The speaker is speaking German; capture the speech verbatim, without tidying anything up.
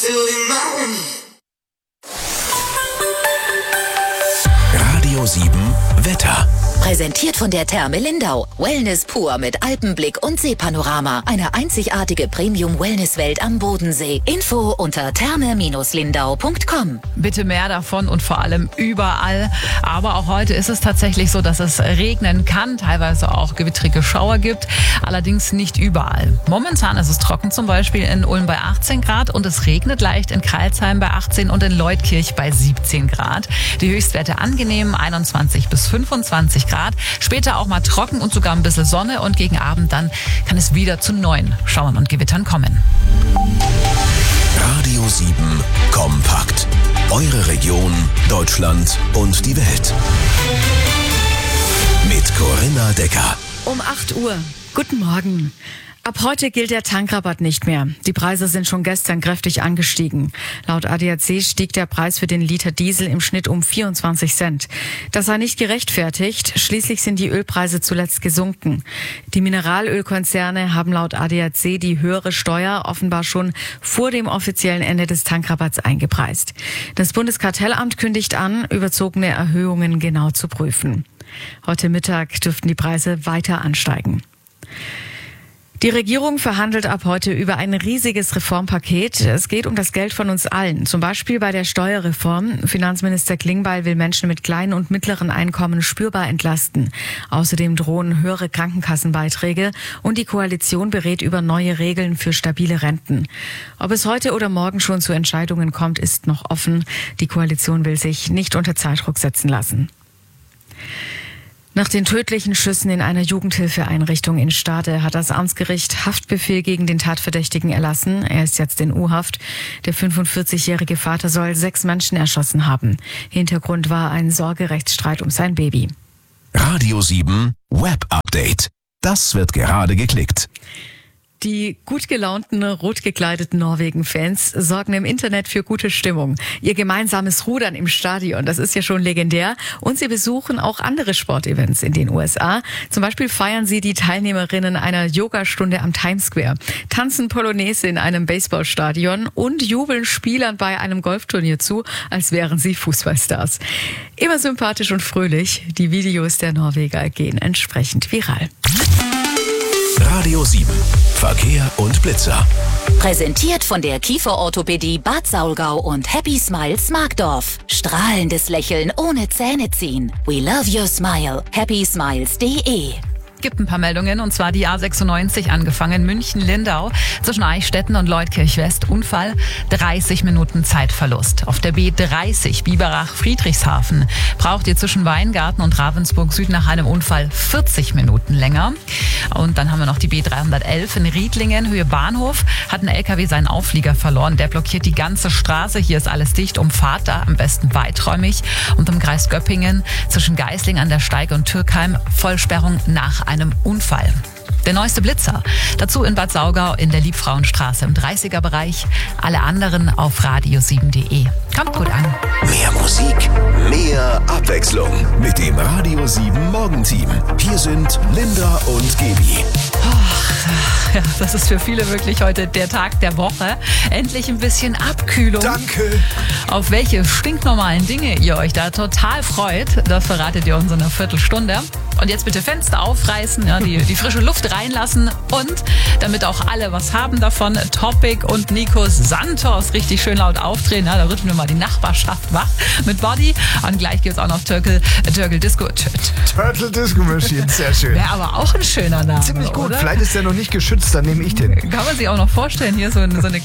Radio sieben Wetter. Präsentiert von der Therme Lindau. Wellness pur mit Alpenblick und Seepanorama. Eine einzigartige Premium-Wellness-Welt am Bodensee. Info unter therme lindau punkt com. Bitte mehr davon und vor allem überall. Aber auch heute ist es tatsächlich so, dass es regnen kann, teilweise auch gewittrige Schauer gibt, allerdings nicht überall. Momentan ist es trocken, zum Beispiel in Ulm bei achtzehn Grad und es regnet leicht in Crailsheim bei achtzehn und in Leutkirch bei siebzehn Grad. Die Höchstwerte angenehm, einundzwanzig bis fünfundzwanzig Grad. Später auch mal trocken und sogar ein bisschen Sonne und gegen Abend dann kann es wieder zu neuen Schauern und Gewittern kommen. Radio sieben Kompakt. Eure Region, Deutschland und die Welt. Mit Corinna Decker. Um acht Uhr. Guten Morgen. Ab heute gilt der Tankrabatt nicht mehr. Die Preise sind schon gestern kräftig angestiegen. Laut A D A C stieg der Preis für den Liter Diesel im Schnitt um vierundzwanzig Cent. Das sei nicht gerechtfertigt. Schließlich sind die Ölpreise zuletzt gesunken. Die Mineralölkonzerne haben laut A D A C die höhere Steuer offenbar schon vor dem offiziellen Ende des Tankrabatts eingepreist. Das Bundeskartellamt kündigt an, überzogene Erhöhungen genau zu prüfen. Heute Mittag dürften die Preise weiter ansteigen. Die Regierung verhandelt ab heute über ein riesiges Reformpaket. Es geht um das Geld von uns allen, zum Beispiel bei der Steuerreform. Finanzminister Klingbeil will Menschen mit kleinen und mittleren Einkommen spürbar entlasten. Außerdem drohen höhere Krankenkassenbeiträge und die Koalition berät über neue Regeln für stabile Renten. Ob es heute oder morgen schon zu Entscheidungen kommt, ist noch offen. Die Koalition will sich nicht unter Zeitdruck setzen lassen. Nach den tödlichen Schüssen in einer Jugendhilfeeinrichtung in Stade hat das Amtsgericht Haftbefehl gegen den Tatverdächtigen erlassen. Er ist jetzt in U-Haft. Der fünfundvierzigjährige Vater soll sechs Menschen erschossen haben. Hintergrund war ein Sorgerechtsstreit um sein Baby. Radio sieben Web Update. Das wird gerade geklickt. Die gut gelaunten, rot gekleideten Norwegen-Fans sorgen im Internet für gute Stimmung. Ihr gemeinsames Rudern im Stadion, das ist ja schon legendär. Und sie besuchen auch andere Sportevents in den U S A. Zum Beispiel feiern sie die Teilnehmerinnen einer Yogastunde am Times Square, tanzen Polonaise in einem Baseballstadion und jubeln Spielern bei einem Golfturnier zu, als wären sie Fußballstars. Immer sympathisch und fröhlich. Die Videos der Norweger gehen entsprechend viral. Radio sieben Verkehr und Blitzer. Präsentiert von der Kieferorthopädie Bad Saulgau und Happy Smiles Markdorf. Strahlendes Lächeln ohne Zähne ziehen. We love your smile. happy smiles punkt de. Gibt ein paar Meldungen, und zwar die A sechsundneunzig angefangen, München-Lindau, zwischen Eichstätten und Leutkirch-West, Unfall, dreißig Minuten Zeitverlust. Auf der B dreißig Biberach-Friedrichshafen braucht ihr zwischen Weingarten und Ravensburg Süd nach einem Unfall vierzig Minuten länger. Und dann haben wir noch die B dreihundertelf in Riedlingen, Höhe Bahnhof, hat ein L K W seinen Auflieger verloren. Der blockiert die ganze Straße, hier ist alles dicht, umfahrt da am besten weiträumig. Und im Kreis Göppingen zwischen Geisling an der Steig und Türkheim Vollsperrung nach einem Unfall. Der neueste Blitzer. Dazu in Bad Saulgau in der Liebfrauenstraße im dreißiger Bereich. Alle anderen auf radio sieben punkt de. Kommt gut an. Mehr Musik, mehr Abwechslung mit dem Radio sieben Morgenteam. Hier sind Linda und Gaby. Oh, ja, das ist für viele wirklich heute der Tag der Woche. Endlich ein bisschen Abkühlung. Danke. Auf welche stinknormalen Dinge ihr euch da total freut, das verratet ihr uns in einer Viertelstunde. Und jetzt bitte Fenster aufreißen, ja, die, die frische Luft reinlassen und damit auch alle was haben davon, Topic und Nikos Santos richtig schön laut aufdrehen. Ja, da rütteln wir mal die Nachbarschaft wach mit Body. Und gleich gibt es auch noch Turtle, Turtle Disco. Turtle Disco Machine, sehr schön. Wäre aber auch ein schöner Name. Ziemlich gut. Oder? Vielleicht ist der noch nicht geschützt, dann nehme ich den. Kann man sich auch noch vorstellen, hier so eine, so eine